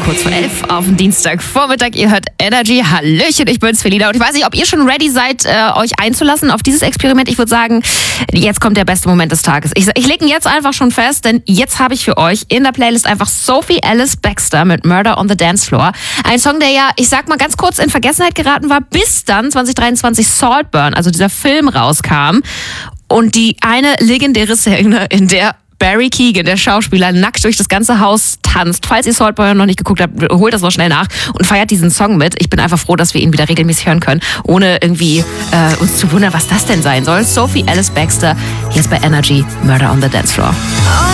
kurz vor 11 auf dem Dienstagvormittag. Ihr hört Energy. Hallöchen, ich bin's, Felina. Und ich weiß nicht, ob ihr schon ready seid, euch einzulassen auf dieses Experiment. Ich würde sagen, jetzt kommt der beste Moment des Tages. Ich lege ihn jetzt einfach schon fest, denn jetzt habe ich für euch in der Playlist einfach Sophie Ellis Bextor mit Murder on the Dance Floor. Ein Song, der ja, ich sag mal ganz kurz, in Vergessenheit geraten war, bis dann 2023 Saltburn, also dieser Film, rauskam. Und die eine legendäre Szene, in der Barry Keoghan, der Schauspieler, nackt durch das ganze Haus tanzt. Falls ihr Saltburn noch nicht geguckt habt, holt das noch schnell nach und feiert diesen Song mit. Ich bin einfach froh, dass wir ihn wieder regelmäßig hören können, ohne irgendwie uns zu wundern, was das denn sein soll. Sophie Ellis Bextor, hier ist bei Energy, Murder on the Dance Floor.